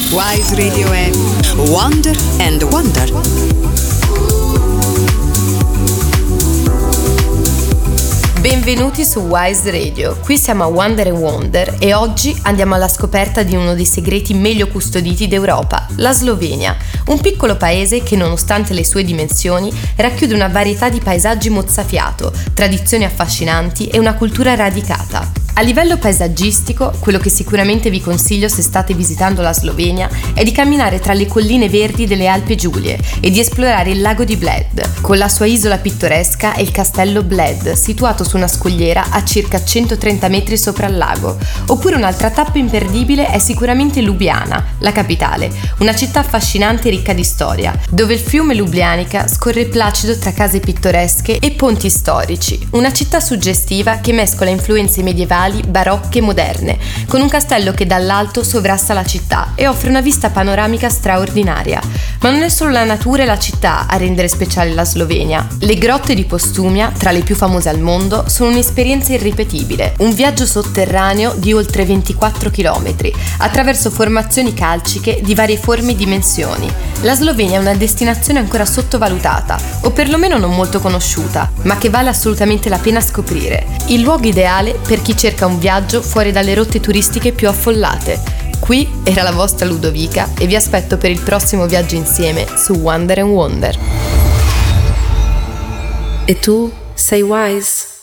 Wise Radio è Wonder and Wonder. Benvenuti su Wise Radio, qui siamo a Wonder and Wonder e oggi andiamo alla scoperta di uno dei segreti meglio custoditi d'Europa, la Slovenia, un piccolo paese che nonostante le sue dimensioni racchiude una varietà di paesaggi mozzafiato, tradizioni affascinanti e una cultura radicata. A livello paesaggistico, quello che sicuramente vi consiglio se state visitando la Slovenia è di camminare tra le colline verdi delle Alpi Giulie e di esplorare il lago di Bled, con la sua isola pittoresca e il castello Bled, situato su una scogliera a circa 130 metri sopra il lago. Oppure un'altra tappa imperdibile è sicuramente Ljubljana, la capitale, una città affascinante e ricca di storia, dove il fiume Ljubljanica scorre placido tra case pittoresche e ponti storici, una città suggestiva che mescola influenze medievali, barocche e moderne, con un castello che dall'alto sovrasta la città e offre una vista panoramica straordinaria. Ma non è solo la natura e la città a rendere speciale la Slovenia. Le grotte di Postumia, tra le più famose al mondo, sono un'esperienza irripetibile, un viaggio sotterraneo di oltre 24 km, attraverso formazioni calciche di varie forme e dimensioni. La Slovenia è una destinazione ancora sottovalutata, o perlomeno non molto conosciuta, ma che vale assolutamente la pena scoprire. Il luogo ideale per chi cerca un viaggio fuori dalle rotte turistiche più affollate. Qui era la vostra Ludovica e vi aspetto per il prossimo viaggio insieme su Wonder and Wonder. E tu sei Wise?